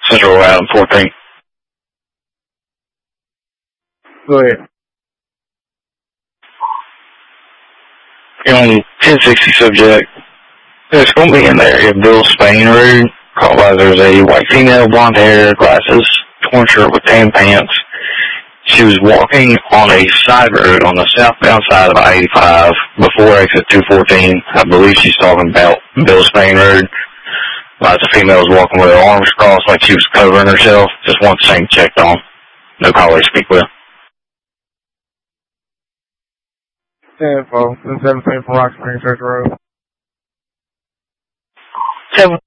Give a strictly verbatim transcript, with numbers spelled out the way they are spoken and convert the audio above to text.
Central Route fourteen. Go ahead. On ten sixty subject, it's going to be in the area of Bill Spain Road. Called by there's a white female, blonde hair, glasses, torn shirt with tan pants. She was walking on a side road on the southbound side of I eighty-five before exit two fourteen. I believe she's talking about Bill Spain Road. Lots of females walking with her arms crossed like she was covering herself. Just want the same checked on. No caller to speak with. ten four, seven seventeen from Rock Spring Church Road. Seven.